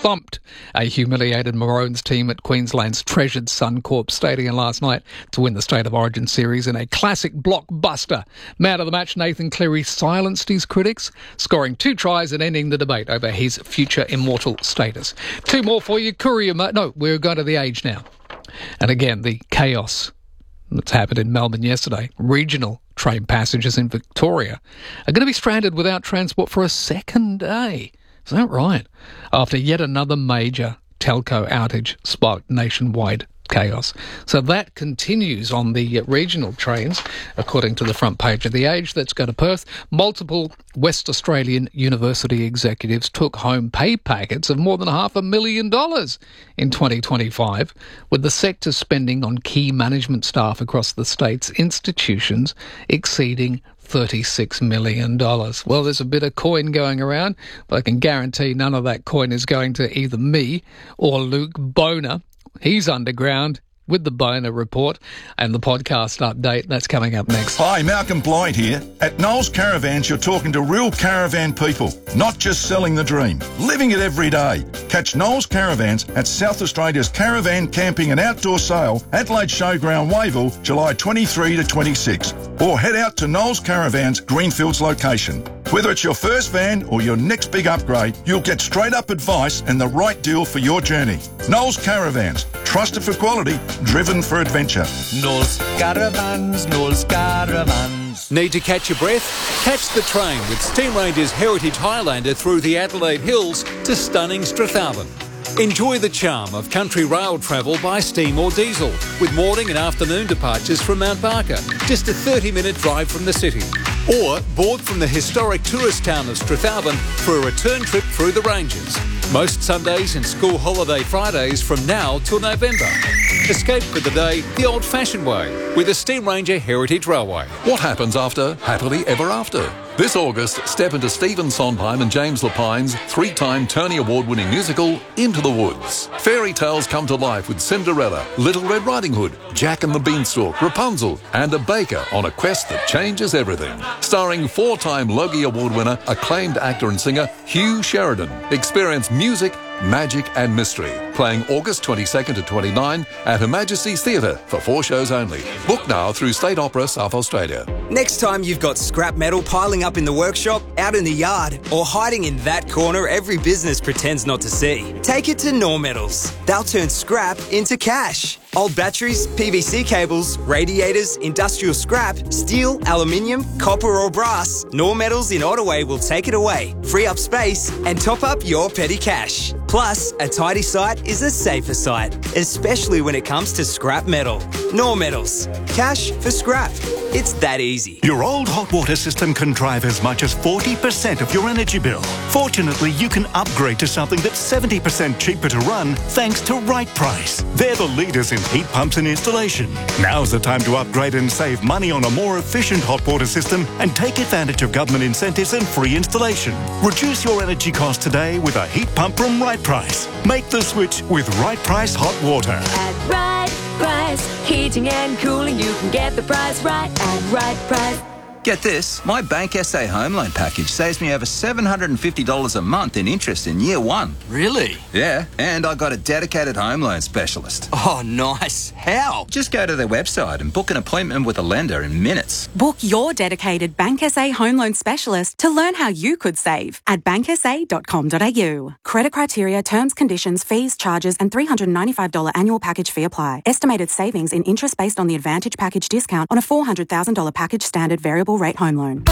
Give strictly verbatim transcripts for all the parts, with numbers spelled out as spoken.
thumped a humiliated Maroons team at Queensland's treasured Suncorp Stadium last night to win the State of Origin series in a classic blockbuster. Man of the match, Nathan Cleary silenced his critics, scoring two tries and ending the debate over his future immortal status. Two more for you. Courier... Mo- no, we're going to the Age now. And again, the chaos that's happened in Melbourne yesterday. Regional train passengers in Victoria are going to be stranded without transport for a second day. Is that right? After yet another major telco outage sparked nationwide chaos. So that continues on the regional trains, according to the front page of The Age. That's go to Perth. Multiple West Australian university executives took home pay packets of more than half a million dollars in twenty twenty-five, with the sector's spending on key management staff across the state's institutions exceeding thirty-six million dollars. Well, there's a bit of coin going around, but I can guarantee none of that coin is going to either me or Luke Boner. He's underground with the Boner Report and the podcast update. That's coming up next. Hi, Malcolm Blight here. At Knowles Caravans, you're talking to real caravan people, not just selling the dream, living it every day. Catch Knowles Caravans at South Australia's Caravan Camping and Outdoor Sale, Adelaide Showground, Wayville, July twenty-third to twenty-sixth. Or head out to Knowles Caravans, Greenfields location. Whether it's your first van or your next big upgrade, you'll get straight-up advice and the right deal for your journey. Knowles Caravans, trusted for quality, driven for adventure. Knowles Caravans, Knowles Caravans. Need to catch your breath? Catch the train with Steam Ranger's Heritage Highlander through the Adelaide Hills to stunning Strathalbyn. Enjoy the charm of country rail travel by steam or diesel, with morning and afternoon departures from Mount Barker, just a thirty-minute drive from the city. Or board from the historic tourist town of Strathalbyn for a return trip through the ranges. Most Sundays and school holiday Fridays from now till November. Escape for the day the old-fashioned way with the Steam Ranger Heritage Railway. What happens after Happily Ever After? This August, step into Stephen Sondheim and James Lapine's three-time Tony Award-winning musical, Into the Woods. Fairy tales come to life with Cinderella, Little Red Riding Hood, Jack and the Beanstalk, Rapunzel, and a baker on a quest that changes everything. Starring four-time Logie Award winner, acclaimed actor and singer Hugh Sheridan. Experience music, magic and mystery. Playing August twenty-second to twenty-ninth at Her Majesty's Theatre for four shows only. Book now through State Opera South Australia. Next time you've got scrap metal piling up in the workshop, out in the yard, or hiding in that corner every business pretends not to see, take it to Knorr Metals. They'll turn scrap into cash. Old batteries, P V C cables, radiators, industrial scrap, steel, aluminium, copper or brass, Knorr Metals in Ottaway will take it away, free up space and top up your petty cash. Plus, a tidy site is a safer site, especially when it comes to scrap metal. Knorr Metals. Cash for scrap. It's that easy. Your old hot water system can drive as much as forty percent of your energy bill. Fortunately, you can upgrade to something that's seventy percent cheaper to run thanks to Right Price. They're the leaders in heat pumps and installation. Now's the time to upgrade and save money on a more efficient hot water system and take advantage of government incentives and free installation. Reduce your energy costs today with a heat pump from Right Price. Make the switch with Right Price Hot Water. At Right Price, heating and cooling, you can get the price right at Right Price. Get this, my Bank S A home loan package saves me over seven hundred fifty dollars a month in interest in year one. Really? Yeah, and I got a dedicated home loan specialist. Oh, nice. How? Just go to their website and book an appointment with a lender in minutes. Book your dedicated Bank S A home loan specialist to learn how you could save at bank s a dot com dot a u. Credit criteria, terms, conditions, fees, charges and three hundred ninety-five dollars annual package fee apply. Estimated savings in interest based on the Advantage package discount on a four hundred thousand dollars package standard variable rate home loan.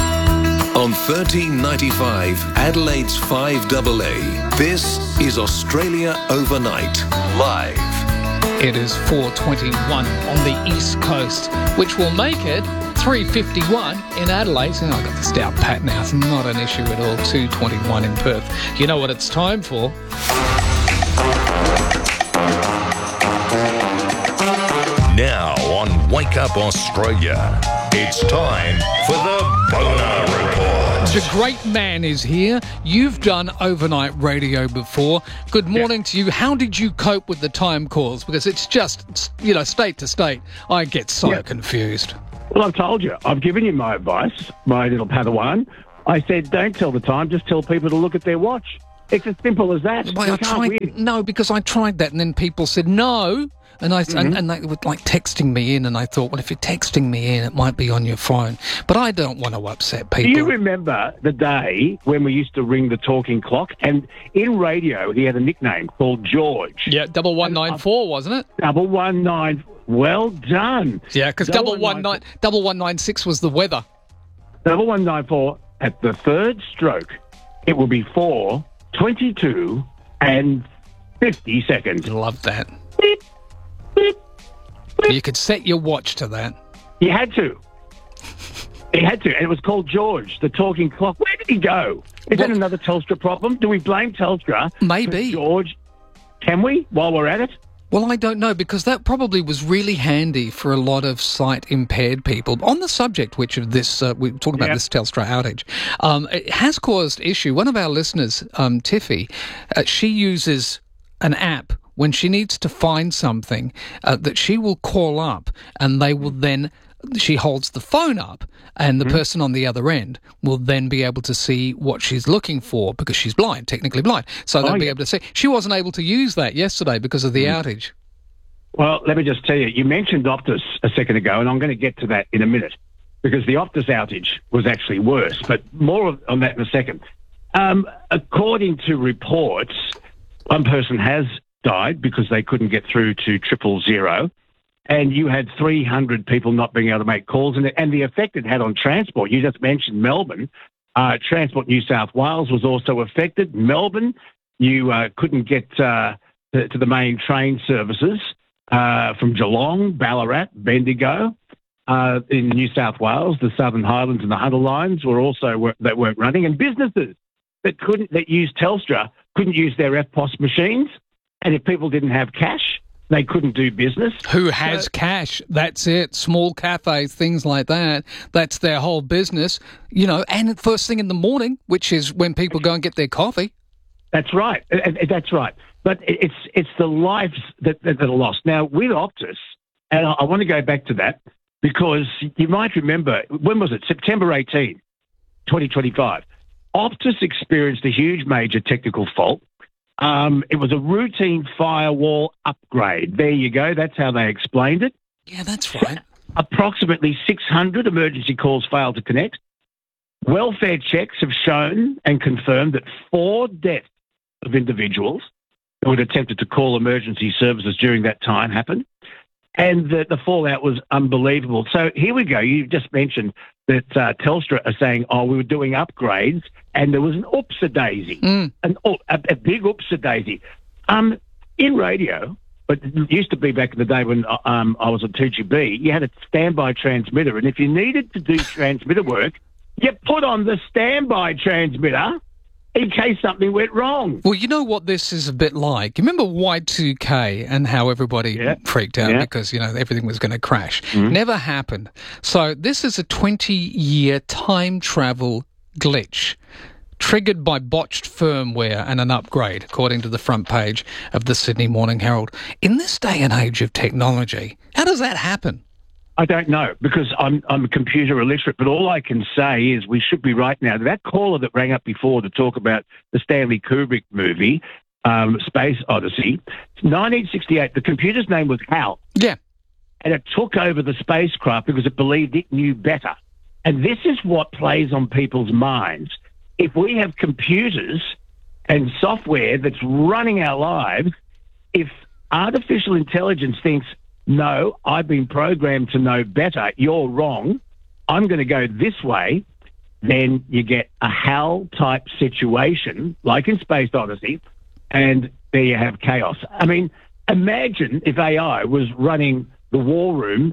On thirteen ninety-five, Adelaide's five A A, this is Australia Overnight, live. It is four twenty-one on the East Coast, which will make it three fifty-one in Adelaide. So I've got the stout pat now. It's not an issue at all. two twenty-one in Perth. You know what it's time for? Now on Wake Up Australia, it's time for the Boner Report. The great man is here. You've done overnight radio before. Good morning yeah. to you. How did you cope with the time calls? Because it's just, you know, state to state. I get so yeah. confused. Well, I've told you. I've given you my advice, my little Padawan. I said, don't tell the time, just tell people to look at their watch. It's as simple as that. Well, We I can't tried, win. no, because I tried that, and then people said no, and I Mm-hmm. and, and they were like texting me in, and I thought, well, if you're texting me in, it might be on your phone, but I don't want to upset Do people. you remember the day when we used to ring the talking clock? And in radio, he had a nickname called George. Yeah, double one nine four, wasn't it? Double one nine. Well done. Yeah, because double one nine double one nine six was the weather. Double one nine four. At the third stroke, it will be four twenty-two and fifty seconds. Love that. Beep, beep, beep. You could set your watch to that. You had to. He had to, and it was called George, the talking clock. Where did he go? Is that another Telstra problem? Do we blame Telstra? Maybe. for George, can we, while we're at it? Well, I don't know, because that probably was really handy for a lot of sight-impaired people. On the subject, which of this, uh, we're talking about Yep. this Telstra outage, um, it has caused issue. One of our listeners, um, Tiffy, uh, she uses an app when she needs to find something uh, that she will call up, and they will then... She holds the phone up, and the Mm-hmm. person on the other end will then be able to see what she's looking for, because she's blind, technically blind. So they'll Oh, be yeah. able to see. She wasn't able to use that yesterday because of the outage. Well, let me just tell you, you mentioned Optus a second ago, and I'm going to get to that in a minute, because the Optus outage was actually worse, but more on that in a second. Um, according to reports, one person has died because they couldn't get through to triple zero, and you had three hundred people not being able to make calls, and, and the effect it had on transport. You just mentioned Melbourne. Uh, Transport New South Wales was also affected. Melbourne, you uh, couldn't get uh, to, to the main train services uh, from Geelong, Ballarat, Bendigo. Uh, in New South Wales, the Southern Highlands and the Hunter lines were also were, that weren't running, and businesses that couldn't that used Telstra couldn't use their F P O S machines, and if people didn't have cash, they couldn't do business. Who has So- cash? That's it. Small cafes, things like that. That's their whole business. You know, and first thing in the morning, which is when people go and get their coffee. That's right. Uh, uh, That's right. But it- it's it's the lives that, that, that are lost. Now, with Optus, and I, I want to go back to that, because you might remember, when was it? September eighteenth, twenty twenty-five. Optus experienced a huge major technical fault. Um, it was a routine firewall upgrade. There you go. That's how they explained it. Yeah, that's right. Approximately six hundred emergency calls failed to connect. Welfare checks have shown and confirmed that four deaths of individuals who had attempted to call emergency services during that time happened. And the, the fallout was unbelievable. So here we go. You just mentioned that uh, Telstra are saying, oh, we were doing upgrades, and there was an oops-a-daisy, Mm. an, oh, a, a big oops-a-daisy. Um, in radio, but it used to be back in the day when um, I was on two G B, you had a standby transmitter, and if you needed to do transmitter work, you put on the standby transmitter in case something went wrong. Well, you know what this is a bit like? You remember Y two K and how everybody Yeah. freaked out Yeah. because, you know, everything was going to crash? Mhm. Never happened. So this is a twenty-year time travel glitch triggered by botched firmware and an upgrade, according to the front page of the Sydney Morning Herald. In this day and age of technology, how does that happen? I don't know, because I'm I'm computer illiterate, but all I can say is we should be right now. That caller that rang up before to talk about the Stanley Kubrick movie, um, Space Odyssey, nineteen sixty-eight, the computer's name was HAL. Yeah. And it took over the spacecraft because it believed it knew better. And this is what plays on people's minds. If we have computers and software that's running our lives, if artificial intelligence thinks, no, I've been programmed to know better, you're wrong, I'm going to go this way, then you get a HAL-type situation, like in Space Odyssey, and there you have chaos. I mean, imagine if A I was running the war room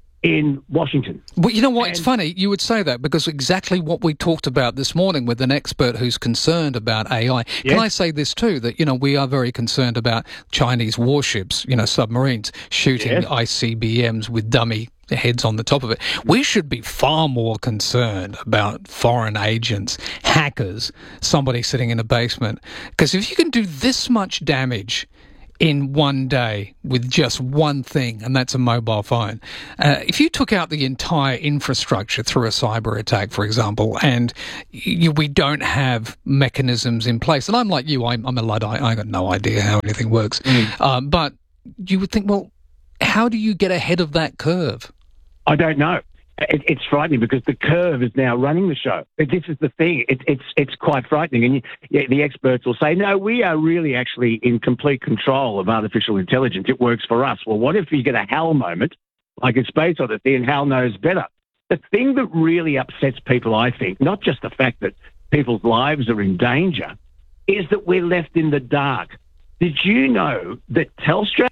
in Washington. Well, you know what? It's funny you would say that, because exactly what we talked about this morning with an expert who's concerned about A I. Can Yes. I say this too, that, you know, we are very concerned about Chinese warships, you know, submarines, shooting Yes. I C B Ms with dummy heads on the top of it. We should be far more concerned about foreign agents, hackers, somebody sitting in a basement. Because if you can do this much damage in one day with just one thing, and that's a mobile phone. Uh, if you took out the entire infrastructure through a cyber attack, for example, and you, we don't have mechanisms in place, and I'm like you, I'm, I'm a Luddite, I got no idea how anything works, mm. um, but you would think, well, how do you get ahead of that curve? I don't know. It, it's frightening because the curve is now running the show. This is the thing. It, it's it's quite frightening. And you, yeah, the experts will say, no, we are really actually in complete control of artificial intelligence. It works for us. Well, what if you get a Hal moment, like in Space Odyssey, and Hal knows better? The thing that really upsets people, I think, not just the fact that people's lives are in danger, is that we're left in the dark. Did you know that Telstra...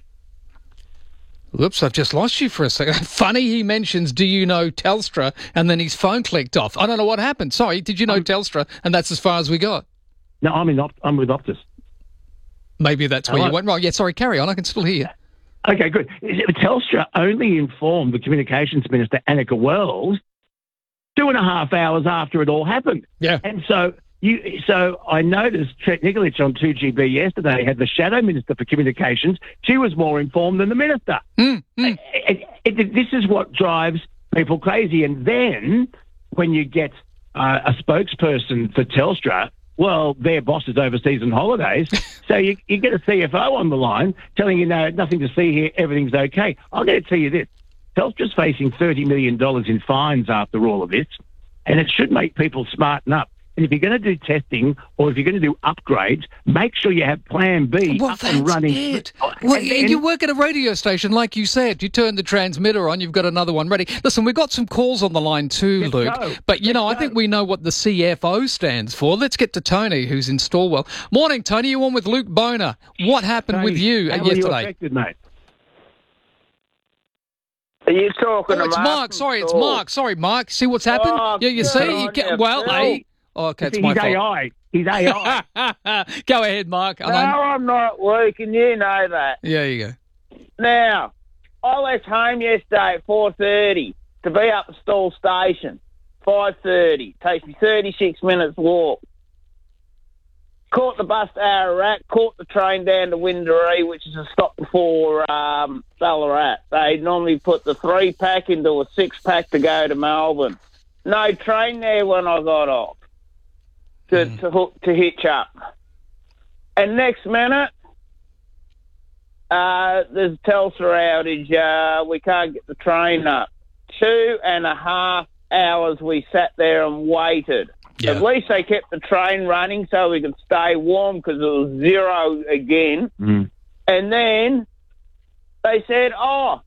Whoops, I've just lost you for a second. Funny he mentions, do you know Telstra, and then his phone clicked off. I don't know what happened. Sorry, did you know um, Telstra? And that's as far as we got. No, I'm in. Opt- I'm with Optus. Maybe that's where Hello? you went wrong. Yeah, sorry, carry on. I can still hear you. Okay, good. Telstra only informed the Communications Minister, Annika Wells, two and a half hours after it all happened. Yeah. And so... You, so I noticed Trent Nikolic on two G B yesterday had the Shadow Minister for Communications. She was more informed than the Minister. Mm, mm. It, it, it, this is what drives people crazy. And then when you get uh, a spokesperson for Telstra, well, their boss is overseas on holidays. So you, you get a C F O on the line telling you, no, nothing to see here, everything's okay. I'm going to tell you this. Telstra's facing thirty million dollars in fines after all of this, and it should make people smarten up. And if you're going to do testing or if you're going to do upgrades, make sure you have Plan B well, up and running. It. Well, and then, you work at a radio station, like you said. You turn the transmitter on, you've got another one ready. Listen, we've got some calls on the line too, Let's Luke. go. But, you Let's know, go. I think we know what the C F O stands for. Let's get to Tony, who's in Stawell. Morning, Tony. You're on with Luke Boner. What happened Tony, with you how yesterday? Are you affected, mate? Are you talking oh, to it's Mark? Mark. Sorry, it's Mark. Sorry, Mark. See what's happened? Oh, yeah, you see? You get, well, hey. Oh, okay, it's See, my he's fault. A I. He's A I. Go ahead, Mark. No, I'm not, Luke, and you know that. Yeah, you go. Now, I left home yesterday at four thirty to be up at Stawell Station. five thirty. Takes me thirty-six minutes walk. Caught the bus to Ararat, caught the train down to Windaree, which is a stop before um, Ballarat. They normally put the three-pack into a six-pack to go to Melbourne. No train there when I got off to, mm. to, hook, to hitch up. And next minute, uh, there's a Telstra outage. Uh, we can't get the train up. Two and a half hours we sat there and waited. Yeah. At least they kept the train running so we could stay warm because it was zero again. Mm. And then they said, oh,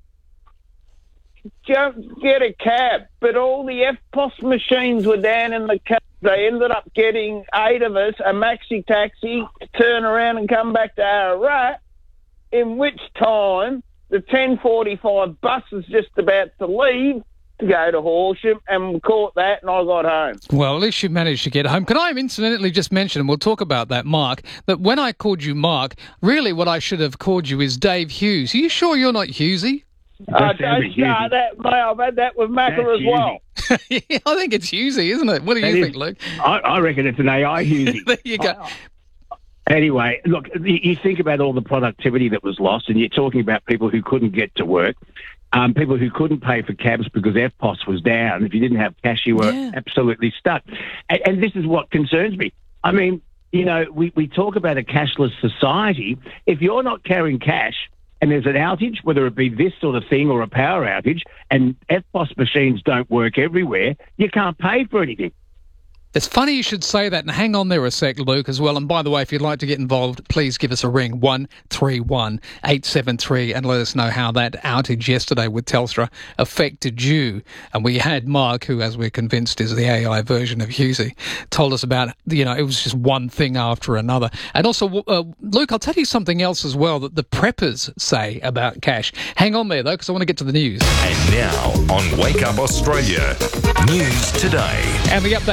just get a cab. But all the F P O S machines were down in the cab. They ended up getting eight of us a maxi taxi to turn around and come back to Ararat, in which time the ten forty-five bus was just about to leave to go to Horsham, and we caught that and I got home. Well, at least you managed to get home. Can I incidentally just mention, and we'll talk about that, Mark, that when I called you Mark, really what I should have called you is Dave Hughes. Are you sure you're not Hughesy? Uh, don't start that, mate. I've had that with Macca as well. Yeah, I think it's Hughesy, isn't it? What do you that think, is, Luke? I, I reckon it's an A I Hughesy. There you go. I, Anyway, look, you think about all the productivity that was lost, and you're talking about people who couldn't get to work, um, people who couldn't pay for cabs because F P O S was down. If you didn't have cash, you were yeah. absolutely stuck. And, and this is what concerns me. I mean, you know, we, we talk about a cashless society. If you're not carrying cash and there's an outage, whether it be this sort of thing or a power outage, and F P O S machines don't work everywhere, you can't pay for anything. It's funny you should say that, and hang on there a sec, Luke, as well. And by the way, if you'd like to get involved, please give us a ring, one three one, eight seven three, and let us know how that outage yesterday with Telstra affected you. And we had Mark, who, as we're convinced, is the A I version of Hughesy, told us about, you know, it was just one thing after another. And also, uh, Luke, I'll tell you something else as well that the preppers say about cash. Hang on there, though, because I want to get to the news. And now, on Wake Up Australia, News Today. And the update, firstly,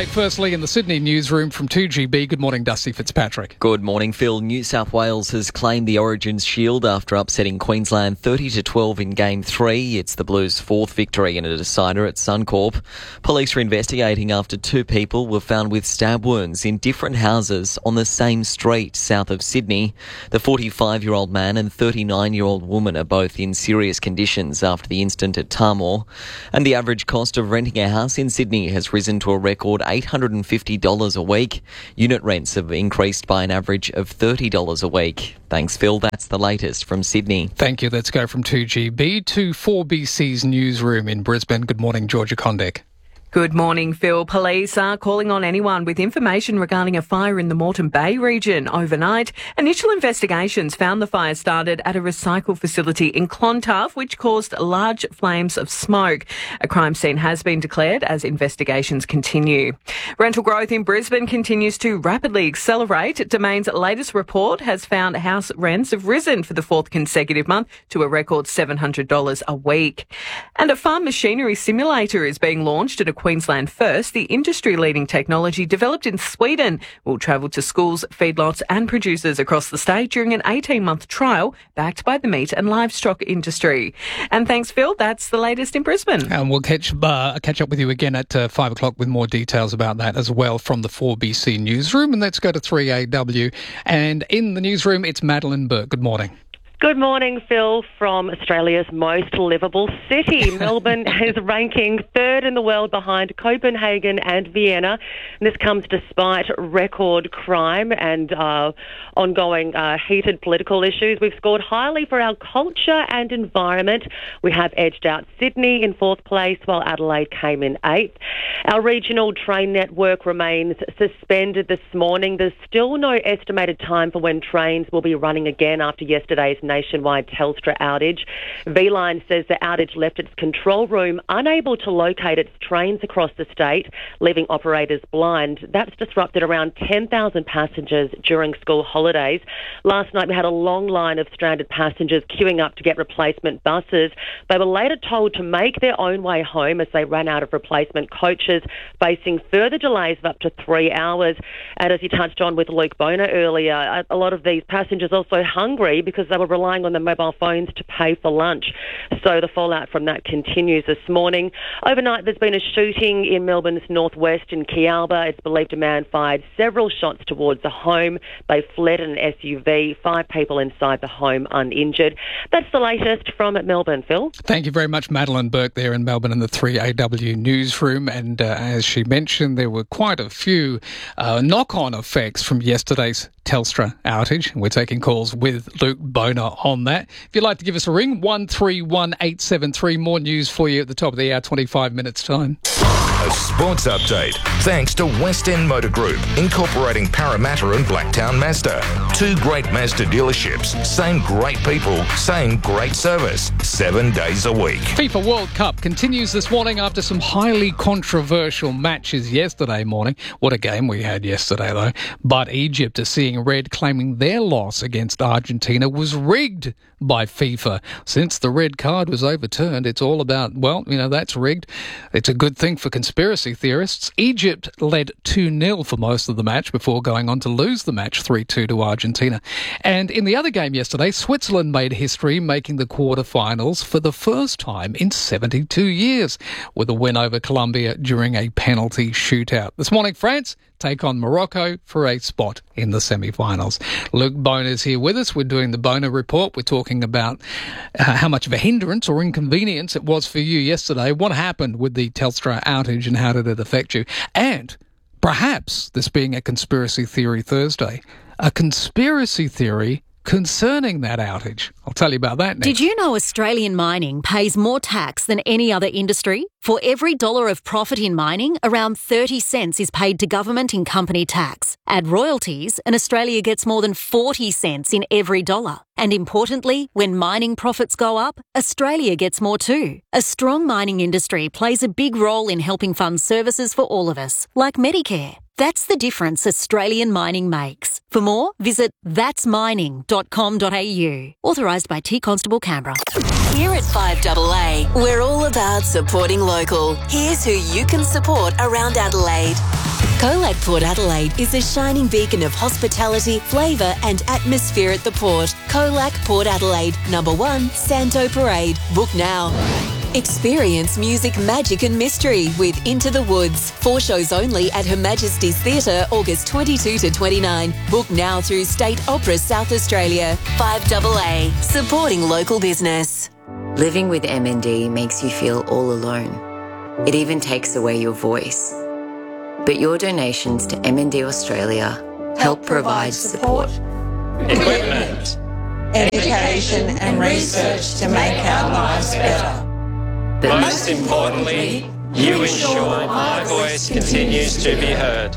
Finally, in the Sydney newsroom from two G B, good morning, Dusty Fitzpatrick. Good morning, Phil. New South Wales has claimed the Origins Shield after upsetting Queensland thirty to twelve in Game three. It's the Blues' fourth victory in a decider at Suncorp. Police are investigating after two people were found with stab wounds in different houses on the same street south of Sydney. The forty-five-year-old man and thirty-nine-year-old woman are both in serious conditions after the incident at Tamworth. And the average cost of renting a house in Sydney has risen to a record eight hundred fifty dollars a week. Unit rents have increased by an average of thirty dollars a week. Thanks, Phil. That's the latest from Sydney. Thank you. Let's go from two G B to four B C's newsroom in Brisbane. Good morning, Georgia Condek. Good morning, Phil. Police are calling on anyone with information regarding a fire in the Moreton Bay region overnight. Initial investigations found the fire started at a recycle facility in Clontarf, which caused large flames of smoke. A crime scene has been declared as investigations continue. Rental growth in Brisbane continues to rapidly accelerate. Domain's latest report has found house rents have risen for the fourth consecutive month to a record seven hundred dollars a week. And a farm machinery simulator is being launched at a Queensland first. The industry-leading technology developed in Sweden will travel to schools, feedlots and producers across the state during an eighteen-month trial backed by the meat and livestock industry. And thanks, Phil. That's the latest in Brisbane. And we'll catch uh, catch up with you again at uh, five o'clock with more details about that as well from the four B C newsroom. And let's go to three A W. And in the newsroom, it's Madeline Burke. Good morning. Good morning, Phil, from Australia's most livable city. Melbourne is ranking third in the world behind Copenhagen and Vienna. And this comes despite record crime and uh, ongoing uh, heated political issues. We've scored highly for our culture and environment. We have edged out Sydney in fourth place, while Adelaide came in eighth. Our regional train network remains suspended this morning. There's still no estimated time for when trains will be running again after yesterday's nationwide Telstra outage. V-Line says the outage left its control room unable to locate its trains across the state, leaving operators blind. That's disrupted around ten thousand passengers during school holidays. Last night we had a long line of stranded passengers queuing up to get replacement buses. They were later told to make their own way home as they ran out of replacement coaches, facing further delays of up to three hours. And as you touched on with Luke Boner earlier, a lot of these passengers also hungry because they were relying on their mobile phones to pay for lunch. So the fallout from that continues this morning. Overnight, there's been a shooting in Melbourne's northwest in Kialba. It's believed a man fired several shots towards a home. They fled in an S U V. Five people inside the home uninjured. That's the latest from Melbourne, Phil. Thank you very much, Madeline Burke, there in Melbourne in the three A W newsroom. And uh, as she mentioned, there were quite a few uh, knock-on effects from yesterday's Telstra outage. We're taking calls with Luke Boner on that. If you'd like to give us a ring, one three one eight seven three. More news for you at the top of the hour, twenty-five minutes time. A sports update, thanks to West End Motor Group, incorporating Parramatta and Blacktown Mazda. Two great Mazda dealerships, same great people, same great service, seven days a week. FIFA World Cup continues this morning after some highly controversial matches yesterday morning. What a game we had yesterday, though. But Egypt are seeing red, claiming their loss against Argentina was rigged by FIFA. Since the red card was overturned, it's all about, well, you know, that's rigged. It's a good thing for conspiracy theorists. Egypt led two nil for most of the match before going on to lose the match three two to Argentina. And in the other game yesterday, Switzerland made history, making the quarterfinals for the first time in seventy-two years with a win over Colombia during a penalty shootout. This morning, France take on Morocco for a spot in the semi-finals. Luke Boner's here with us. We're doing the Boner Report. We're talking about uh, how much of a hindrance or inconvenience it was for you yesterday. What happened with the Telstra outage and how did it affect you? And perhaps, this being a conspiracy theory Thursday, a conspiracy theory concerning that outage. I'll tell you about that next. Did you know Australian mining pays more tax than any other industry? For every dollar of profit in mining, around thirty cents is paid to government in company tax. Add royalties, and Australia gets more than forty cents in every dollar. And importantly, when mining profits go up, Australia gets more too. A strong mining industry plays a big role in helping fund services for all of us, like Medicare. That's the difference Australian mining makes. For more, visit thats mining dot com dot a u. Authorised by T Constable Canberra. Here at five A A, we're all about supporting local. Here's who you can support around Adelaide. Colac Port Adelaide is a shining beacon of hospitality, flavour and atmosphere at the port. Colac Port Adelaide, number one, Santo Parade. Book now. Experience music, magic and mystery with Into the Woods. Four shows only at Her Majesty's Theatre, August twenty-second to twenty-ninth. Book now through State Opera South Australia. five A A, supporting local business. Living with M N D makes you feel all alone. It even takes away your voice. But your donations to M N D Australia help provide support, equipment, education and research to make our lives better. But most importantly, you ensure my voice continues to be heard.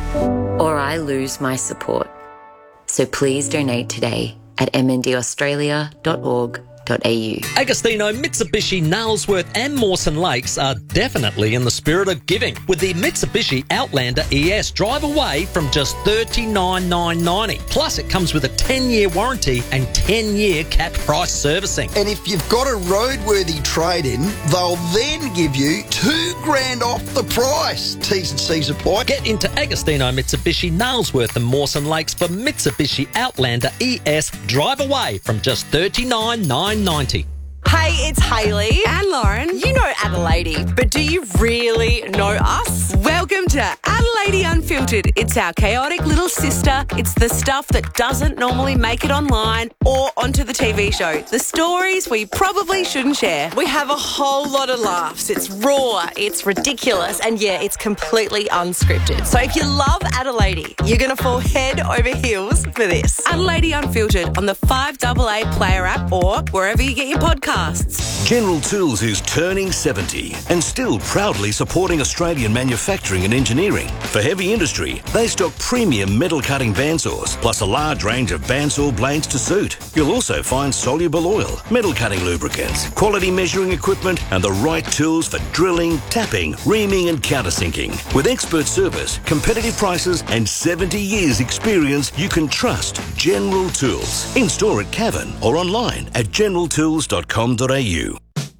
Or I lose my support. So please donate today at m n d australia dot org dot a u. Agostino, Mitsubishi, Nailsworth and Mawson Lakes are definitely in the spirit of giving with the Mitsubishi Outlander E S. Drive away from just thirty-nine thousand nine hundred ninety dollars. Plus, it comes with a ten-year warranty and ten-year capped price servicing. And if you've got a roadworthy trade-in, they'll then give you two grand off the price. T's and C's apply. Get into Agostino, Mitsubishi, Nailsworth and Mawson Lakes for Mitsubishi Outlander E S. Drive away from just thirty-nine thousand nine hundred ninety. Hey, it's Hayley and Lauren. You know Adelaide, but do you really know us? Welcome to Adelaide Unfiltered. It's our chaotic little sister. It's the stuff that doesn't normally make it online or onto the T V show. The stories we probably shouldn't share. We have a whole lot of laughs. It's raw, it's ridiculous, and yeah, it's completely unscripted. So if you love Adelaide, you're going to fall head over heels for this. Adelaide Unfiltered on the five A A Player app or wherever you get your podcasts. General Tools is turning seventy and still proudly supporting Australian manufacturing and engineering. For heavy industry, they stock premium metal cutting bandsaws, plus a large range of bandsaw blades to suit. You'll also find soluble oil, metal cutting lubricants, quality measuring equipment, and the right tools for drilling, tapping, reaming, and countersinking. With expert service, competitive prices, and seventy years experience, you can trust General Tools. In store at Cavan or online at general tools dot com dot a u.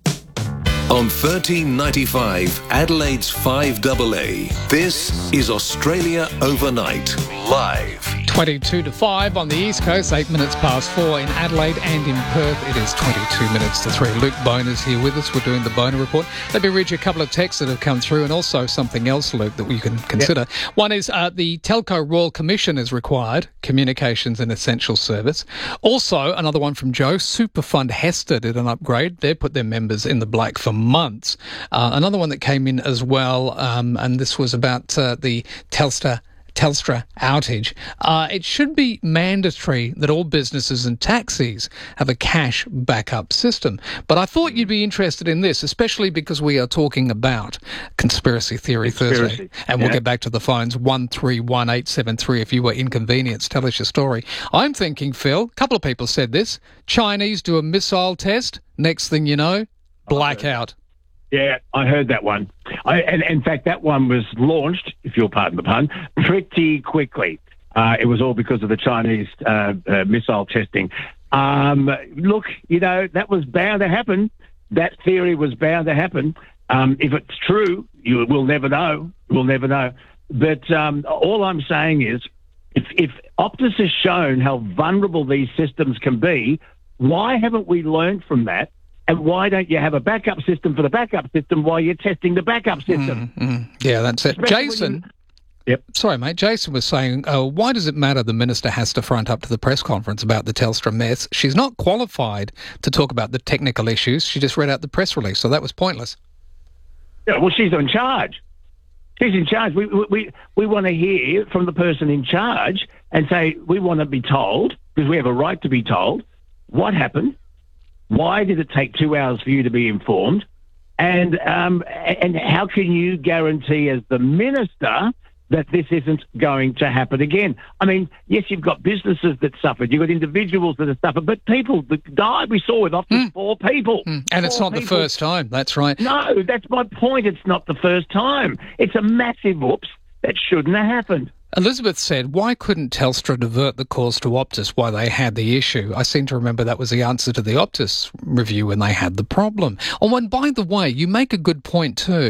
On thirteen ninety-five, Adelaide's five A A, this is Australia Overnight, live. twenty-two to five on the East Coast, eight minutes past four in Adelaide, and in Perth it is twenty-two minutes to three. Luke Boner's here with us. We're doing the Boner Report. Let me read you a couple of texts that have come through, and also something else, Luke, that you can consider. Yep. One is uh, the Telco Royal Commission is required, communications an essential service. Also, another one from Joe, Superfund Hester did an upgrade. They put their members in the black for months. Uh, another one that came in as well, um, and this was about uh, the Telstra Telstra outage. Uh, it should be mandatory that all businesses and taxis have a cash backup system. But I thought you'd be interested in this, especially because we are talking about Conspiracy Theory Conspiracy. Thursday. And we'll yeah. get back to the phones, one three one eight seven three. If you were inconvenienced, tell us your story. I'm thinking, Phil, a couple of people said this, Chinese do a missile test, next thing you know, blackout. Yeah, I heard that one. I, and in fact, that one was launched, if you'll pardon the pun, pretty quickly. Uh, it was all because of the Chinese uh, uh, missile testing. Um, look, you know, that was bound to happen. That theory was bound to happen. Um, if it's true, you will never know. We'll never know. But um, all I'm saying is, if, if Optus has shown how vulnerable these systems can be, why haven't we learned from that? And why don't you have a backup system for the backup system while you're testing the backup system? Mm, mm. Yeah, that's it. Especially Jason, you... yep. Sorry, mate. Jason was saying, uh, why does it matter the minister has to front up to the press conference about the Telstra mess? She's not qualified to talk about the technical issues. She just read out the press release, so that was pointless. Yeah, well, she's in charge. She's in charge. We we we want to hear from the person in charge and say, we want to be told, because we have a right to be told, what happened. Why did it take two hours for you to be informed? And um, and how can you guarantee as the minister that this isn't going to happen again? I mean, yes, you've got businesses that suffered. You've got individuals that have suffered. But people that died, we saw with Optus, mm. four people. Mm. And four it's not people. the first time. That's right. No, that's my point. It's not the first time. It's a massive whoops that shouldn't have happened. Elizabeth said, why couldn't Telstra divert the calls to Optus while they had the issue? I seem to remember that was the answer to the Optus review when they had the problem. Oh, and by the way, you make a good point too.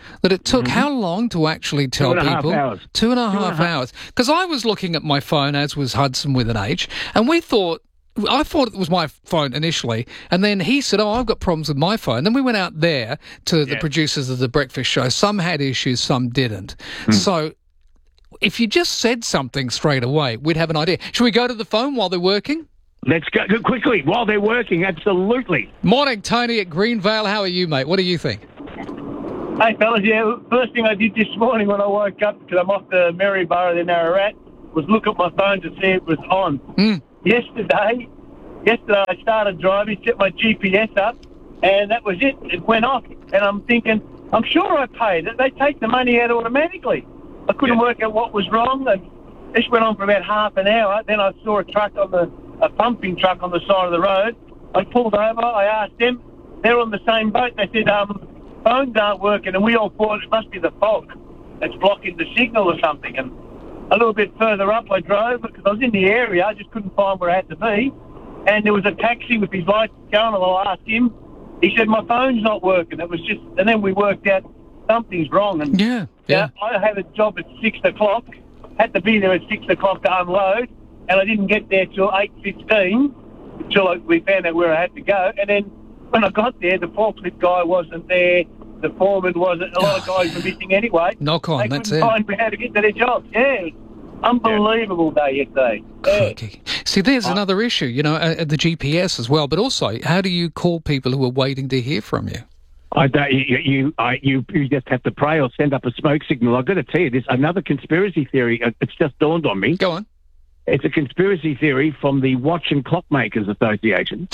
that it took how long to actually tell Two and a half people? hours. Two and a Two and a half half. hours. Because I was looking at my phone, as was Hudson with an H, and we thought. I thought it was my phone initially, and then he said, oh, I've got problems with my phone. Then we went out there to the Yeah. producers of the breakfast show. Some had issues, some didn't. So if you just said something straight away, we'd have an idea. Should we go to the phone while they're working? Let's go go quickly while they're working. Absolutely. Morning, Tony at Greenvale. How are you, mate? What do you think? Hey, fellas, yeah, first thing I did this morning when I woke up, because I'm off to Maryborough, then Ararat, was look at my phone to see it was on. Mm. Yesterday, yesterday I started driving, set my G P S up, and that was it. It went off, and I'm thinking, I'm sure I paid it. They take the money out automatically. I couldn't work out what was wrong, and this went on for about half an hour. Then I saw a truck on the, a pumping truck on the side of the road. I pulled over, I asked them, they're on the same boat. They said, um, phones aren't working, and we all thought it must be the fog that's blocking the signal or something. And a little bit further up I drove because I was in the area. I just couldn't find where I had to be. And there was a taxi with his lights going, and I asked him. He said, my phone's not working. It was just, and then we worked out something's wrong. And yeah, yeah. I had a job at six o'clock, had to be there at six o'clock to unload, and I didn't get there till eight fifteen until we found out where I had to go. And then when I got there, the forklift guy wasn't there. The foreman wasn't. A lot of guys were missing anyway. Knock on, they that's couldn't it. find how to get to their jobs. Yeah, unbelievable day yesterday. Yeah. See, there's another issue, you know, uh, the G P S as well, but also, how do you call people who are waiting to hear from you? I don't, you, you, I, you, you just have to pray or send up a smoke signal. I've got to tell you this, another conspiracy theory, uh, it's just dawned on me. Go on. It's a conspiracy theory from the Watch and Clockmakers Association.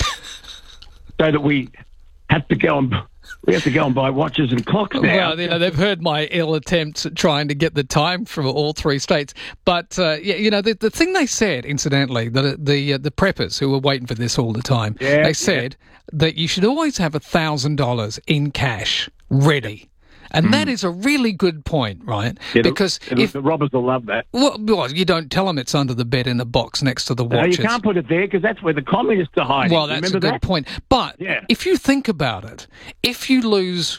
So that we have to go and, we have to go and buy watches and clocks now. Well, you know, they've heard my ill attempts at trying to get the time from all three states. But, uh, yeah, you know, the, the thing they said, incidentally, the the, uh, the preppers who were waiting for this all the time, Yeah, they said that you should always have one thousand dollars in cash ready. And that is a really good point, right? Yeah, the- because the, if the robbers will love that. well, well, you don't tell them it's under the bed in a box next to the No, watches. you can't put it there because that's where the communists are hiding. Well, that's Remember a good that? point. But Yeah. if you think about it, if you lose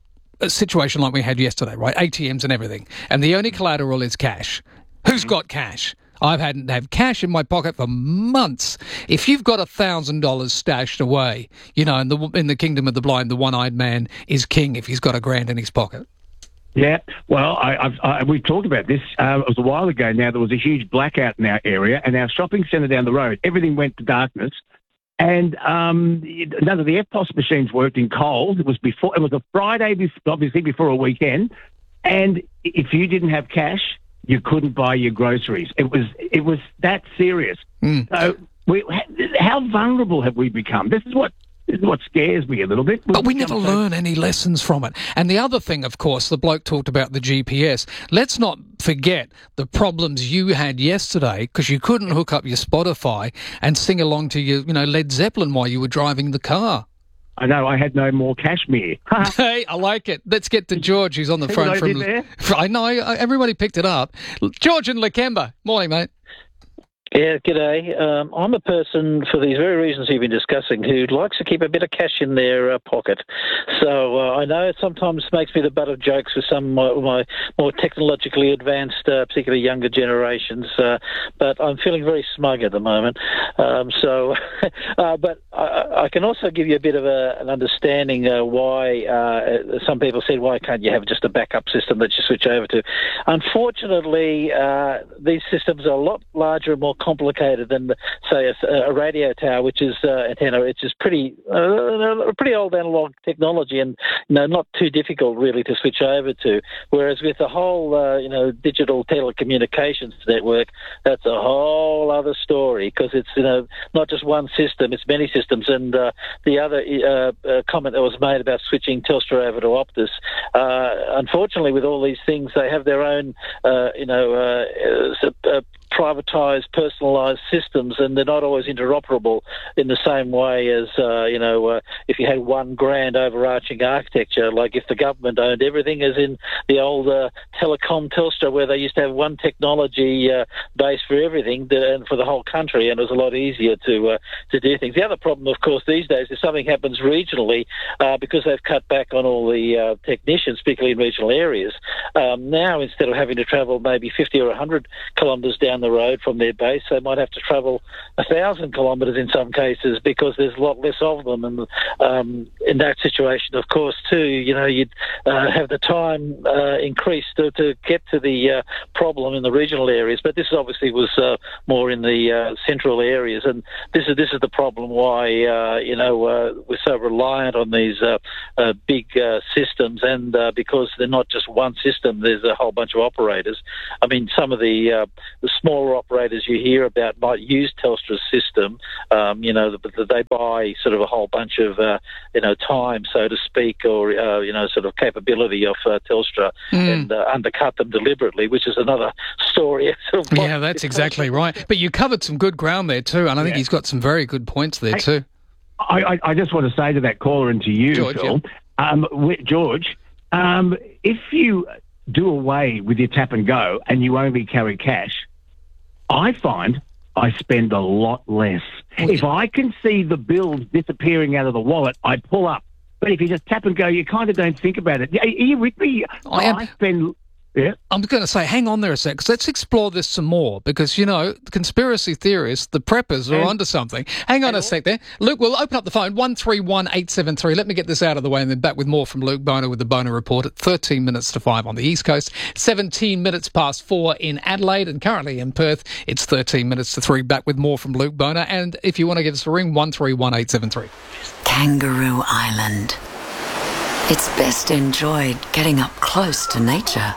a situation like we had yesterday, right, A T Ms and everything, and the only collateral is cash, who's Mm-hmm. got cash? I've hadn't had cash in my pocket for months. If you've got a thousand dollars stashed away, you know, in the in the kingdom of the blind, the one-eyed man is king if he's got a grand in his pocket. Yeah, well, I, I've, I, we talked about this. Uh, it was a while ago now. There was a huge blackout in our area, and our shopping centre down the road, everything went to darkness. And um, none of the F P O S machines worked in Coles. It was before. It was a Friday, before, obviously before a weekend. And if you didn't have cash, you couldn't buy your groceries. It was it was that serious. Mm. So, we, how vulnerable have we become? This is what this is what scares me a little bit. But we We've never become so- learn any lessons from it. And the other thing, of course, the bloke talked about the G P S. Let's not forget the problems you had yesterday because you couldn't hook up your Spotify and sing along to your, you know, Led Zeppelin while you were driving the car. I know, I had no more cashmere. Hey, I like it. Let's get to George, who's on the See phone what I from. did there? I know, I- everybody picked it up. George in Lakemba. Morning, mate. Yeah, g'day. Um, I'm a person, for these very reasons you've been discussing, who likes to keep a bit of cash in their uh, pocket. So uh, I know it sometimes makes me the butt of jokes with some of my, my more technologically advanced, uh, particularly younger generations, uh, but I'm feeling very smug at the moment. Um, so, uh, but I, I can also give you a bit of a, an understanding uh, why uh, some people said, why can't you have just a backup system that you switch over to? Unfortunately, uh, these systems are a lot larger and more complicated than, say, a, a radio tower, which is uh, antenna, which is pretty uh, pretty old analog technology, and you know not too difficult really to switch over to. Whereas with the whole uh, you know digital telecommunications network, that's a whole other story because it's you know not just one system, it's many systems. And uh, the other uh, uh, comment that was made about switching Telstra over to Optus, uh, unfortunately, with all these things, they have their own uh, you know uh, uh, privatised, personalised systems, and they're not always interoperable in the same way as, uh, you know, uh, if you had one grand overarching architecture, like if the government owned everything, as in the old uh, telecom Telstra, where they used to have one technology uh, base for everything that, and for the whole country, and it was a lot easier to uh, to do things. The other problem, of course, these days, if something happens regionally, uh, because they've cut back on all the uh, technicians, particularly in regional areas, um, now instead of having to travel maybe fifty or one hundred kilometres down the road from their base, they might have to travel one thousand kilometres in some cases because there's a lot less of them. And um, in that situation, of course, too, you know, you'd uh, have the time uh, increased to, to get to the uh, problem in the regional areas. But this obviously was uh, more in the uh, central areas, and this is this is the problem why uh, you know uh, we're so reliant on these uh, uh, big uh, systems, and uh, because they're not just one system, there's a whole bunch of operators. I mean, some of the uh, the smaller operators you hear about might use Telstra's system, um, you know, but they buy sort of a whole bunch of uh, you know time, so to speak, or uh, you know, sort of capability of uh, Telstra, mm. and uh, undercut them deliberately, which is another story. Sort of yeah, that's exactly right. But you covered some good ground there too, and I think yeah. he's got some very good points there hey, too. I, I, I just want to say to that caller and to you, George, Phil, yeah. um, George, um, if you do away with your tap and go and you only carry cash, I find I spend a lot less. Okay. If I can see the bills disappearing out of the wallet, I pull up. But if you just tap and go, you kind of don't think about it. Are you with me? I, am. I spend... Yeah. I'm going to say, hang on there a sec, because let's explore this some more, because, you know, the conspiracy theorists, the preppers are and, onto something. Hang on a sec there. Luke, we'll open up the phone, one three one eight seven three. Let me get this out of the way and then back with more from Luke Boner with the Boner Report at thirteen minutes to five on the East Coast, seventeen minutes past four in Adelaide, and currently in Perth, it's thirteen minutes to three. Back with more from Luke Boner. And if you want to give us a ring, one three one eight seven three. Kangaroo Island. It's best enjoyed getting up close to nature.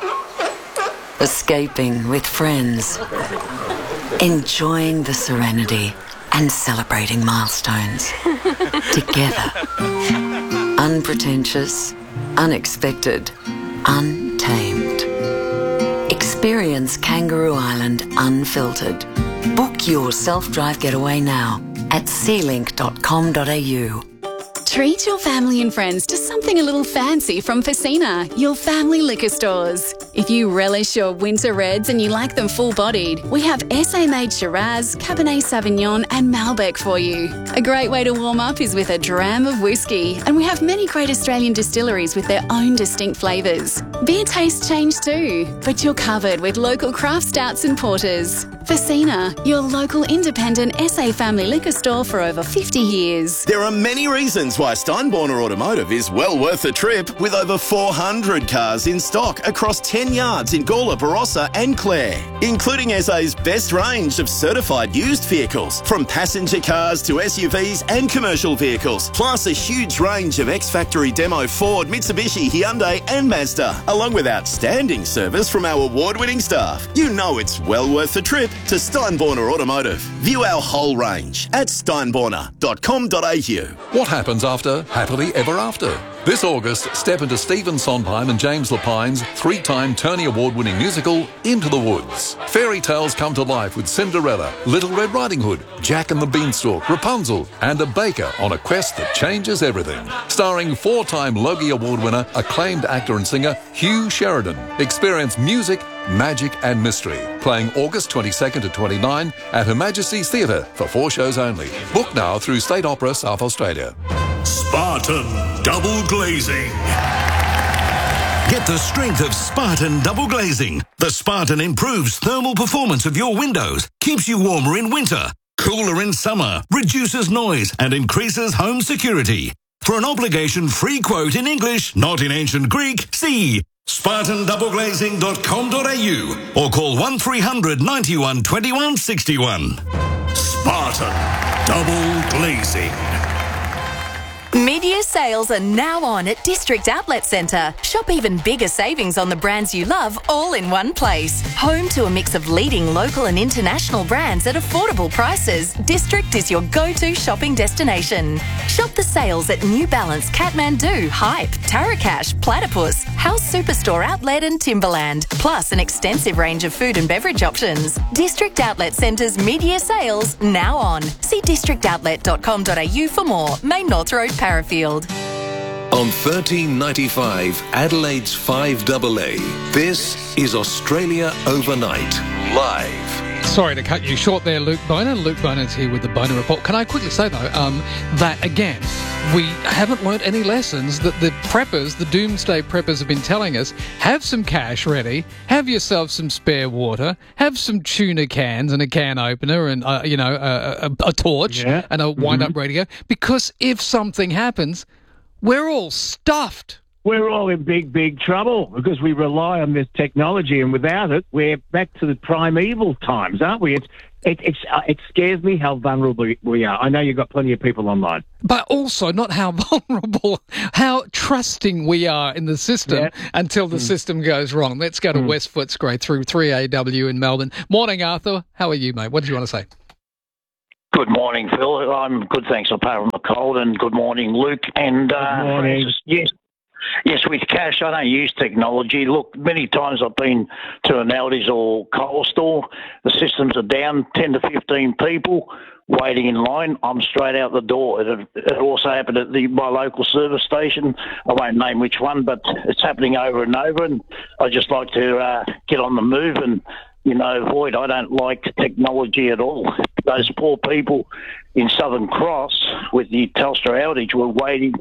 Escaping with friends, enjoying the serenity and celebrating milestones together. Unpretentious, unexpected, untamed. Experience Kangaroo Island unfiltered. Book your self-drive getaway now at sea link dot com dot a u. Treat your family and friends to something a little fancy from Facina, your family liquor stores. If you relish your winter reds and you like them full-bodied, we have S A-made Shiraz, Cabernet Sauvignon and Malbec for you. A great way to warm up is with a dram of whiskey, and we have many great Australian distilleries with their own distinct flavours. Beer tastes change too, but you're covered with local craft stouts and porters. Facina, your local independent S A family liquor store for over fifty years. There are many reasons why Steinborner Automotive is well worth a trip, with over four hundred cars in stock across ten yards in Gawler, Barossa and Clare, including S A's best range of certified used vehicles, from passenger cars to S U Vs and commercial vehicles, plus a huge range of ex-factory demo Ford, Mitsubishi, Hyundai and Mazda, along with outstanding service from our award-winning staff. You know it's well worth the trip to Steinborner Automotive. View our whole range at steinborner dot com dot a u. What happens after Happily Ever After? This August, step into Stephen Sondheim and James Lapine's three-time Tony Award-winning musical, Into the Woods. Fairy tales come to life with Cinderella, Little Red Riding Hood, Jack and the Beanstalk, Rapunzel, and a baker on a quest that changes everything. Starring four-time Logie Award winner, acclaimed actor and singer Hugh Sheridan. Experience music, magic and mystery. Playing August twenty-second to twenty-ninth at Her Majesty's Theatre for four shows only. Book now through State Opera South Australia. Spartan Double Glazing. Get the strength of Spartan Double Glazing. The Spartan improves thermal performance of your windows, keeps you warmer in winter, cooler in summer, reduces noise and increases home security. For an obligation-free quote in English, not in ancient Greek, see spartan double glazing dot com dot a u or call one three hundred ninety-one twenty-one sixty-one. Spartan Double Glazing. Mid Mid-year sales are now on at District Outlet Centre. Shop even bigger savings on the brands you love all in one place. Home to a mix of leading local and international brands at affordable prices, District is your go-to shopping destination. Shop the sales at New Balance, Kathmandu, Hype, Tarakash, Platypus, House Superstore Outlet and Timberland, plus an extensive range of food and beverage options. District Outlet Centre's mid-year sales now on. See district outlet dot com dot a u for more. Main North Road, Parafield. On thirteen ninety-five, Adelaide's five A A, this is Australia Overnight, live. Sorry to cut you short there, Luke Boner. Luke Boner's here with the Boner Report. Can I quickly say, though, um, that, again, we haven't learnt any lessons that the preppers, the doomsday preppers have been telling us. Have some cash ready, have yourself some spare water, have some tuna cans and a can opener and, uh, you know, a, a, a torch Yeah. and a wind-up Mhm. radio, because if something happens, we're all stuffed. We're all in big, big trouble because we rely on this technology, and without it, we're back to the primeval times, aren't we? It's, it, it's, uh, it scares me how vulnerable we are. I know you've got plenty of people online. But also not how vulnerable, how trusting we are in the system Yeah. until the Mm. system goes wrong. Let's go to Mm. West Footscray through three A W in Melbourne. Morning, Arthur. How are you, mate? What did you want to say? Good morning, Phil. I'm good, thanks, apart from the cold, and good morning, Luke. And uh, Good morning. Francis, yes, yes, with cash, I don't use technology. Look, many times I've been to an Aldi's or Coles store. The systems are down, ten to fifteen people waiting in line. I'm straight out the door. It, it also happened at the, my local service station. I won't name which one, but it's happening over and over. And I just like to uh, get on the move and, you know, avoid. I don't like technology at all. Those poor people in Southern Cross with the Telstra outage were waiting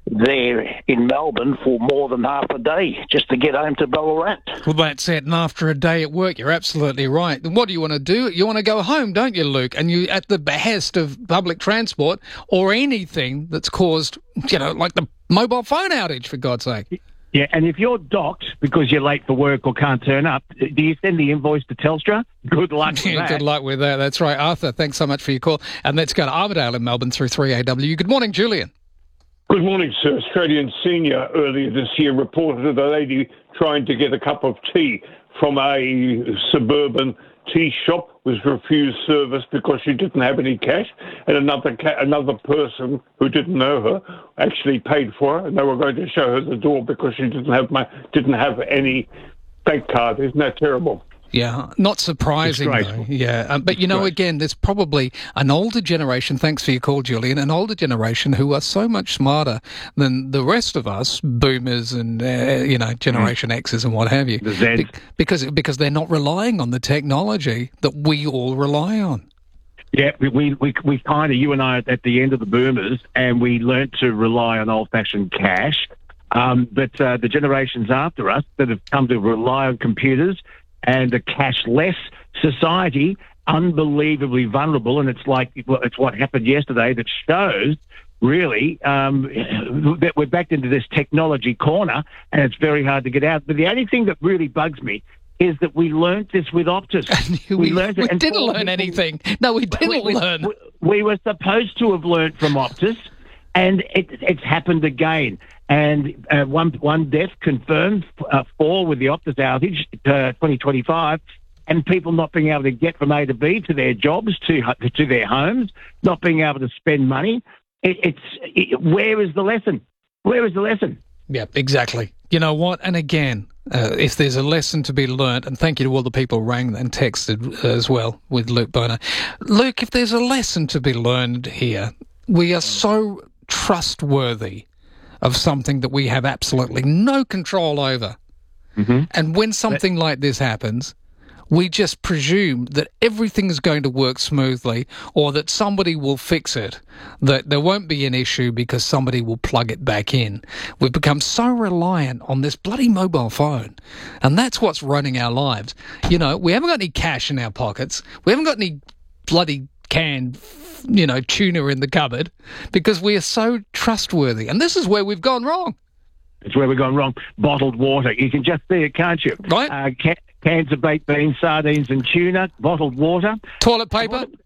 there in Melbourne for more than half a day just to get home to Ballarat. Well, that's it. And after a day at work, you're absolutely right. What do you want to do? You want to go home, don't you, Luke? And you, at the behest of public transport or anything that's caused, you know, like the mobile phone outage, for God's sake. Yeah, and if you're docked because you're late for work or can't turn up, do you send the invoice to Telstra? Good luck with that. Good luck with that. That's right. Arthur, thanks so much for your call. And let's go to Armidale in Melbourne through three A W. Good morning, Julian. Good morning, sir. Australian Senior earlier this year reported a lady trying to get a cup of tea from a suburban tea shop was refused service because she didn't have any cash, and another ca- another person who didn't know her actually paid for her, and they were going to show her the door because she didn't have my, didn't have any bank card. Isn't that terrible? Yeah, not surprising, though. Yeah, um, but you know, again, there's probably an older generation, thanks for your call, Julian, an older generation who are so much smarter than the rest of us, boomers and, uh, you know, Generation mm. X's and what have you. The Z. Be- because, because they're not relying on the technology that we all rely on. Yeah, we we we, we kind of, you and I are at the end of the boomers, and we learnt to rely on old-fashioned cash. Um, but uh, the generations after us that have come to rely on computers and a cashless society, unbelievably vulnerable, and it's like it's what happened yesterday that shows really um, that we're backed into this technology corner, and it's very hard to get out. But the only thing that really bugs me is that we learnt this with Optus. we, we, learnt we it, and didn't poor learn people- anything. No, we didn't we, we, learn. We, we were supposed to have learnt from Optus, and it, it's happened again. And uh, one one death confirmed, uh, four with the Optus outage, uh, twenty twenty-five, and people not being able to get from A to B to their jobs, to to their homes, not being able to spend money. It, it's it, where is the lesson? Where is the lesson? Yeah, exactly. You know what? And again, uh, if there's a lesson to be learnt, and thank you to all the people who rang and texted as well with Luke Boner. Luke, if there's a lesson to be learned here, we are so trustworthy of something that we have absolutely no control over. Mm-hmm. And when something like this happens, we just presume that everything is going to work smoothly, or that somebody will fix it, that there won't be an issue because somebody will plug it back in. We've become so reliant on this bloody mobile phone, and that's what's running our lives. You know, we haven't got any cash in our pockets. We haven't got any bloody canned, you know, tuna in the cupboard because we are so trustworthy. And this is where we've gone wrong. It's where we've gone wrong. Bottled water. You can just see it, can't you? Right. Uh, ca- cans of baked beans, sardines and tuna, bottled water. Toilet paper.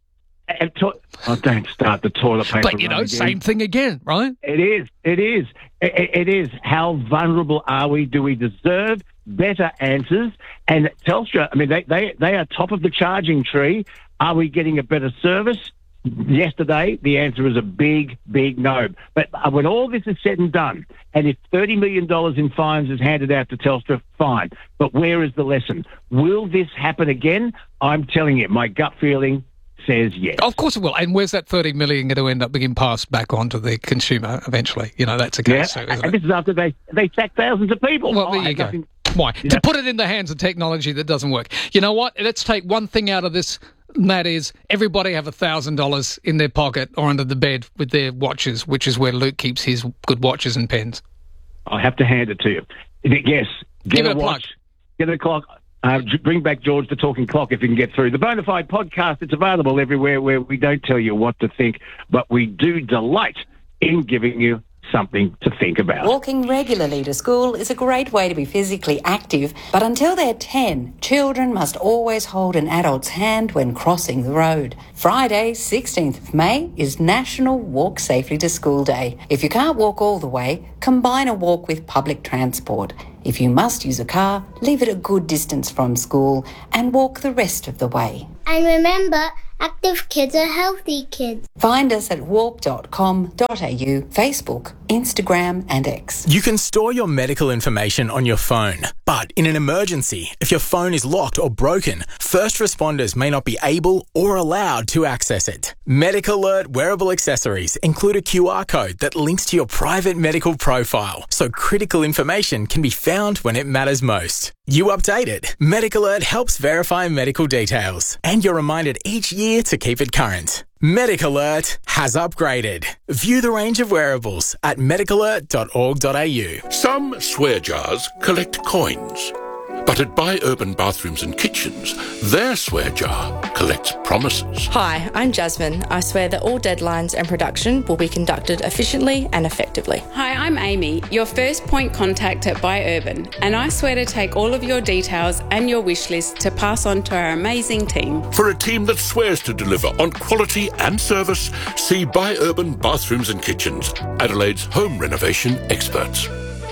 And to- oh, don't start the toilet paper. But, you know, again. same thing again, right? It is. It is. It, it is. How vulnerable are we? Do we deserve better answers? And Telstra, I mean, they, they, they are top of the charging tree. Are we getting a better service? Yesterday, the answer is a big, big no. But when all this is said and done, and if thirty million dollars in fines is handed out to Telstra, fine. But where is the lesson? Will this happen again? I'm telling you, my gut feeling says yes. Of course it will. And where's that thirty million dollars going to end up being passed back on to the consumer eventually? You know, that's a case. Yeah, too, isn't and it? this is after they, they sacked thousands of people. Well, Oh, there I you go. nothing- Why? Yeah. To put it in the hands of technology that doesn't work. You know what? Let's take one thing out of this, and that is everybody have one thousand dollars in their pocket or under the bed with their watches, which is where Luke keeps his good watches and pens. I have to hand it to you. Yes, get Give it a a plug. watch, get a clock. Uh, j- bring back George the Talking Clock if you can get through. The Bonafide podcast, it's available everywhere where we don't tell you what to think, but we do delight in giving you something to think about. Walking regularly to school is a great way to be physically active, but until they're ten, children must always hold an adult's hand when crossing the road. Friday, sixteenth of May, is National Walk Safely to School Day. If you can't walk all the way, combine a walk with public transport. If you must use a car, leave it a good distance from school and walk the rest of the way. And remember, active kids are healthy kids. Find us at walk dot com dot a u, Facebook, Instagram and X. You can store your medical information on your phone, but in an emergency, if your phone is locked or broken, first responders may not be able or allowed to access it. Medical Alert wearable accessories include a Q R code that links to your private medical profile, so critical information can be found when it matters most. You update it. Medical Alert helps verify medical details, and you're reminded each year to keep it current. Medical Alert has upgraded. View the range of wearables at medical alert dot org dot a u. Some swear jars collect coins, but at Buy Urban Bathrooms and Kitchens, their swear jar collects promises. Hi, I'm Jasmine. I swear that all deadlines and production will be conducted efficiently and effectively. Hi, I'm Amy, your first point contact at Buy Urban, and I swear to take all of your details and your wish list to pass on to our amazing team. For a team that swears to deliver on quality and service, see Buy Urban Bathrooms and Kitchens, Adelaide's home renovation experts.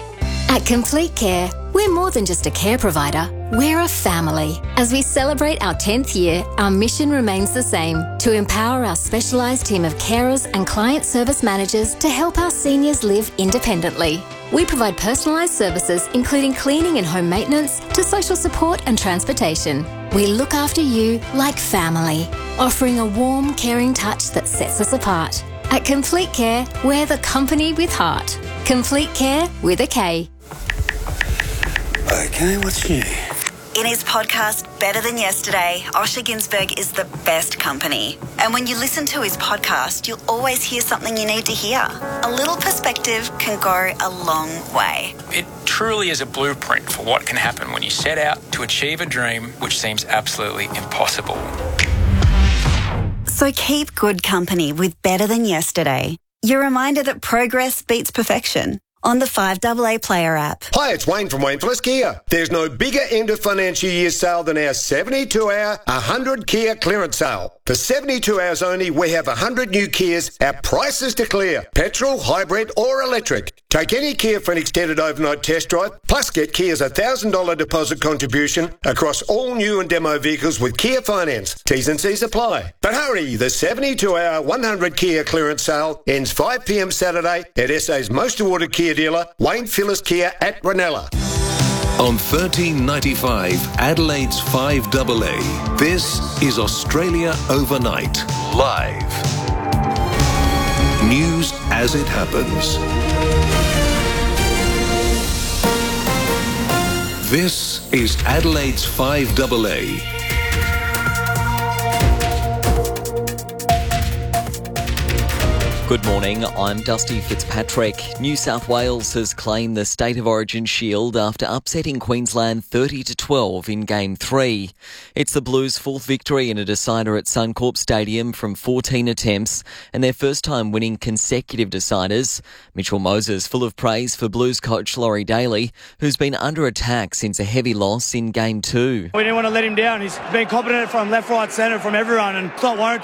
At Complete Care, we're more than just a care provider, we're a family. As we celebrate our tenth year, our mission remains the same, to empower our specialised team of carers and client service managers to help our seniors live independently. We provide personalised services including cleaning and home maintenance to social support and transportation. We look after you like family, offering a warm, caring touch that sets us apart. At Complete Care, we're the company with heart. Complete Care with a K. Okay, what's new? In his podcast, Better Than Yesterday, Osher Ginsberg is the best company. And when you listen to his podcast, you'll always hear something you need to hear. A little perspective can go a long way. It truly is a blueprint for what can happen when you set out to achieve a dream which seems absolutely impossible. So keep good company with Better Than Yesterday. Your reminder that progress beats perfection. On the five A A Player app. Hi, it's Wayne from Wayne Phillips Kia. There's no bigger end of financial year sale than our seventy-two hour, one hundred Kia clearance sale. For seventy-two hours only, we have one hundred new Kias at prices to clear. Petrol, hybrid or electric. Take any Kia for an extended overnight test drive, plus get Kia's one thousand dollars deposit contribution across all new and demo vehicles with Kia Finance. T's and C's apply. But hurry, the seventy-two hour, one hundred Kia clearance sale ends five p m Saturday at S A's most awarded Kia dealer, Wayne Phillips Kia at Ranella. On thirteen ninety-five, Adelaide's five A A, this is Australia Overnight, live. News as it happens. This is Adelaide's five A A. Good morning, I'm Dusty Fitzpatrick. New South Wales has claimed the State of Origin shield after upsetting Queensland thirty to twelve in Game three. It's the Blues' fourth victory in a decider at Suncorp Stadium from fourteen attempts and their first time winning consecutive deciders. Mitchell Moses full of praise for Blues coach Laurie Daly, who's been under attack since a heavy loss in Game two. We didn't want to let him down. He's been competent from left, right, centre, from everyone, and it's not warranted.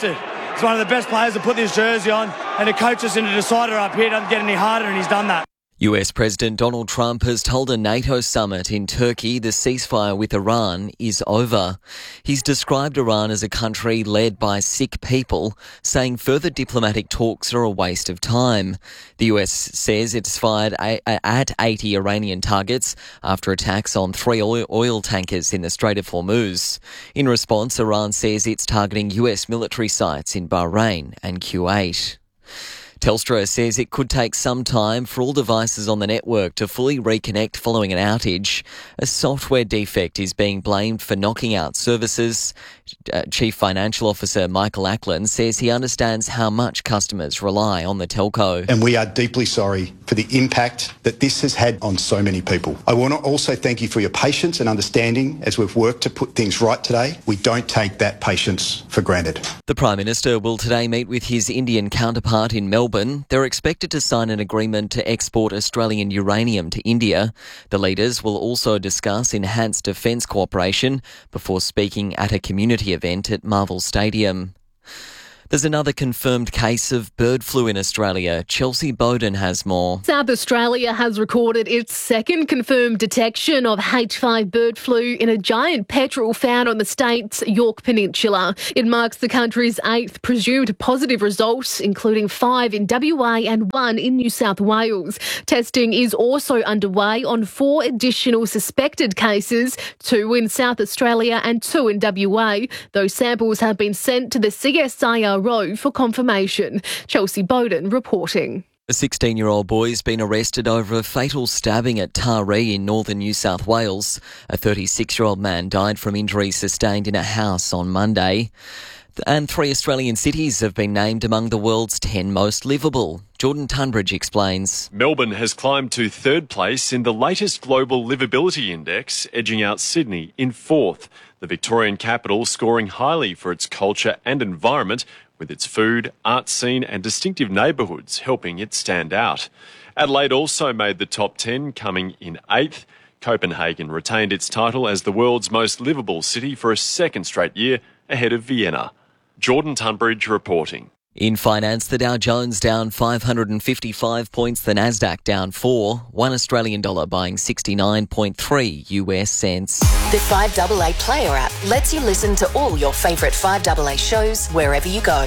He's one of the best players to put this jersey on, and to coach us in a decider up here doesn't get any harder, and he's done that. U S President Donald Trump has told a NATO summit in Turkey the ceasefire with Iran is over. He's described Iran as a country led by sick people, saying further diplomatic talks are a waste of time. The U S says it's fired at eighty Iranian targets after attacks on three oil tankers in the Strait of Hormuz. In response, Iran says it's targeting U S military sites in Bahrain and Kuwait. Telstra says it could take some time for all devices on the network to fully reconnect following an outage. A software defect is being blamed for knocking out services. Uh, Chief Financial Officer Michael Ackland says he understands how much customers rely on the telco. And we are deeply sorry for the impact that this has had on so many people. I want to also thank you for your patience and understanding as we've worked to put things right today. We don't take that patience for granted. The Prime Minister will today meet with his Indian counterpart in Melbourne. They're expected to sign an agreement to export Australian uranium to India. The leaders will also discuss enhanced defence cooperation before speaking at a community event at Marvel Stadium. There's another confirmed case of bird flu in Australia. Chelsea Bowden has more. South Australia has recorded its second confirmed detection of H five bird flu in a giant petrel found on the state's Yorke Peninsula. It marks the country's eighth presumed positive result, including five in W A and one in New South Wales. Testing is also underway on four additional suspected cases, two in South Australia and two in W A. Those samples have been sent to the C S I R O for confirmation. Chelsea Bowden reporting. A sixteen-year-old boy has been arrested over a fatal stabbing at Taree in northern New South Wales. A thirty-six-year-old man died from injuries sustained in a house on Monday. And three Australian cities have been named among the world's ten most livable. Jordan Tunbridge explains. Melbourne has climbed to third place in the latest Global Livability Index, edging out Sydney in fourth. The Victorian capital scoring highly for its culture and environment, with its food, art scene and distinctive neighbourhoods helping it stand out. Adelaide also made the top ten, coming in eighth. Copenhagen retained its title as the world's most livable city for a second straight year, ahead of Vienna. Jordan Tunbridge reporting. In finance, the Dow Jones down five hundred fifty-five points, the Nasdaq down four, one Australian dollar buying sixty-nine point three U S cents. The five A A Player app lets you listen to all your favourite five A A shows wherever you go.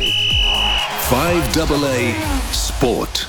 five A A Sport.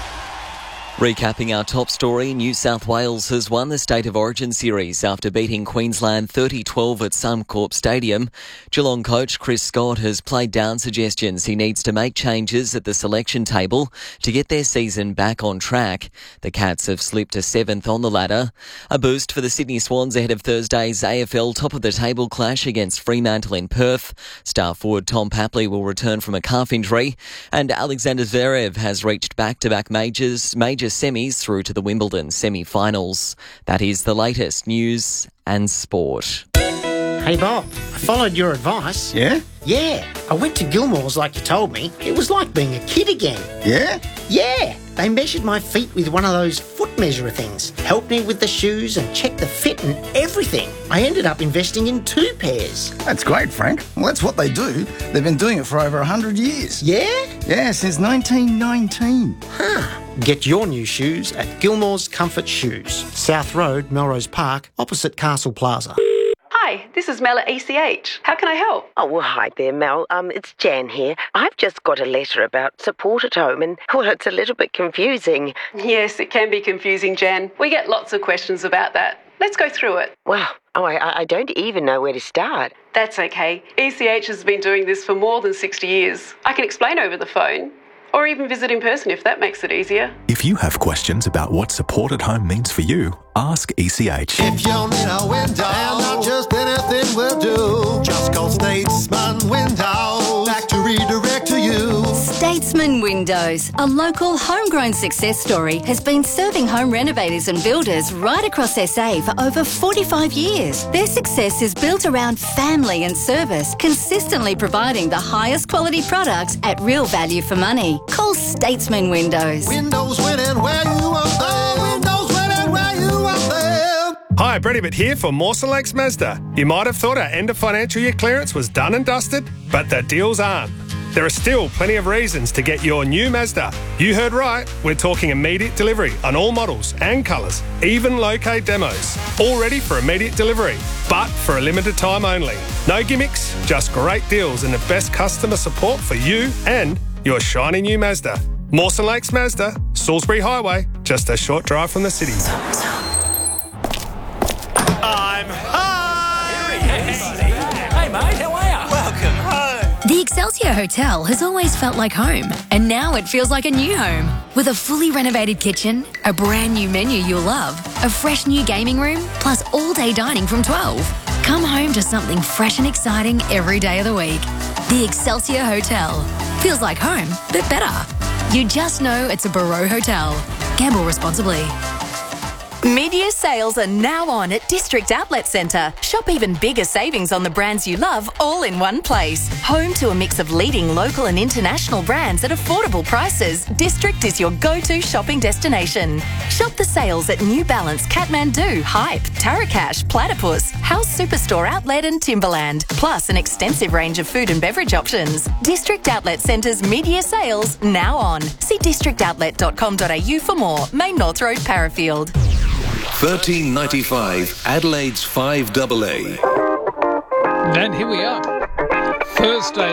Recapping our top story, New South Wales has won the State of Origin series after beating Queensland thirty twelve at Suncorp Stadium. Geelong coach Chris Scott has played down suggestions he needs to make changes at the selection table to get their season back on track. The Cats have slipped to seventh on the ladder. A boost for the Sydney Swans ahead of Thursday's A F L top-of-the-table clash against Fremantle in Perth. Star forward Tom Papley will return from a calf injury. And Alexander Zverev has reached back-to-back majors, major semis through to the Wimbledon semi-finals. That is the latest news and sport. Hey Bob, I followed your advice. Yeah? Yeah, I went to Gilmore's like you told me. It was like being a kid again. Yeah? Yeah, they measured my feet with one of those foot measurer things, helped me with the shoes and checked the fit and everything. I ended up investing in two pairs. That's great, Frank. Well, that's what they do. They've been doing it for over one hundred years. Yeah? Yeah, since nineteen nineteen. Huh. Get your new shoes at Gilmore's Comfort Shoes, South Road, Melrose Park, opposite Castle Plaza. Hi, this is Mel at E C H. How can I help? Oh, well, hi there, Mel. Um, it's Jan here. I've just got a letter about support at home and, well, it's a little bit confusing. Yes, it can be confusing, Jan. We get lots of questions about that. Let's go through it. Well, oh, I, I don't even know where to start. That's okay. E C H has been doing this for more than sixty years. I can explain over the phone. Or even visit in person if that makes it easier. If you have questions about what support at home means for you, ask E C H. If you need a window, and not just anything will do, just call Statesman Windows. Factory direct to you. Statesman Windows, a local homegrown success story, has been serving home renovators and builders right across S A for over forty-five years. Their success is built around family and service, consistently providing the highest quality products at real value for money. Call Statesman Windows. Windows winning where you want them. Windows winning where you want them. Hi, Brett Ibbott here for Mawson Lakes Mazda. You might have thought our end of financial year clearance was done and dusted, but the deals aren't. there are still plenty of reasons to get your new Mazda. You heard right, we're talking immediate delivery on all models and colours, even low-K demos. All ready for immediate delivery, but for a limited time only. No gimmicks, just great deals and the best customer support for you and your shiny new Mazda. Mawson Lakes Mazda, Salisbury Highway, just a short drive from the city. I'm home! Hey mate, how are you? Welcome home! The Excelsior Hotel has always felt like home, and now it feels like a new home. With a fully renovated kitchen, a brand new menu you'll love, a fresh new gaming room, plus all-day dining from twelve. Come home to something fresh and exciting every day of the week. The Excelsior Hotel. Feels like home, but better. You just know it's a Barreau Hotel. Gamble responsibly. Mid-year sales are now on at District Outlet Centre. Shop even bigger savings on the brands you love all in one place. Home to a mix of leading local and international brands at affordable prices, District is your go-to shopping destination. Shop the sales at New Balance, Kathmandu, Hype, Tarakash, Platypus, House Superstore Outlet and Timberland, plus an extensive range of food and beverage options. District Outlet Centre's mid-year sales now on. See district outlet dot com dot a u for more. Main North Road, Parafield. thirteen ninety-five Adelaide's five double A. And here we are. Thursday.